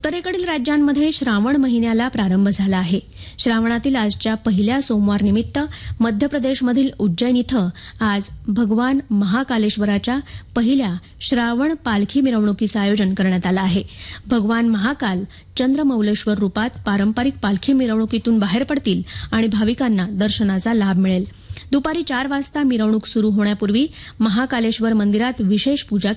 उत्तरेकडील राज्यांमध्ये श्रावण महिन्याला प्रारंभ झाला आहे. श्रावणातील आजच्या पहिल्या सोमवार निमित्त मध्य प्रदेशमधील उज्जैन इथं आज भगवान महाकालेश्वराच्या पहिल्या श्रावण पालखी मिरवणुकीचं आयोजन करण्यात आलं आहे. भगवान महाकाल चंद्रमौलेश्वर रूपात पारंपरिक पालखी मिरवणुकीतून बाहेर पडतील आणि भाविकांना दर्शनाचा लाभ मिळेल. दुपारी 4 वाजता मिरवणूक सुरू होण्यापूर्वी महाकालेश्वर मंदिरात विशेष पूजा